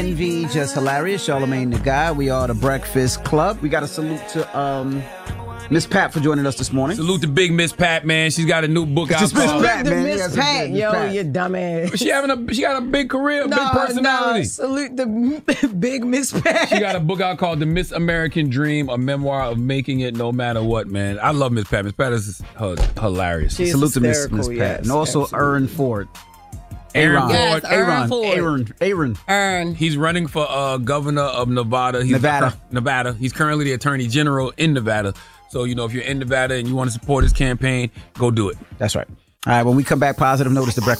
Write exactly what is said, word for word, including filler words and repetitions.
Envy, just hilarious. Charlamagne the Guy. We are the Breakfast Club. We got a salute to um, Miss Pat for joining us this morning. Salute to big Miss Pat, man. She's got a new book out. Miss called Pat, man. Miss Yes, Pat, Miss yo, Pat. you dumbass. She having a she got a big career, No, big personality. no, salute the big Miss Pat. She got a book out called The Miss American Dream, a memoir of making it no matter what, man. I love Miss Pat. Miss Pat is h- hilarious. She's Salute to Miss hysterical, Miss Pat. yes, and also absolutely. Aaron Ford. Aaron Aaron. Ford. Yes, Aaron Aaron. Ford. Aaron. Aaron. Earn. He's running for uh, governor of Nevada. He's Nevada. Nevada. He's currently the attorney general in Nevada. So, you know, if you're in Nevada and you want to support his campaign, go do it. That's right. All right, when we come back, Positive Notice, the Breakfast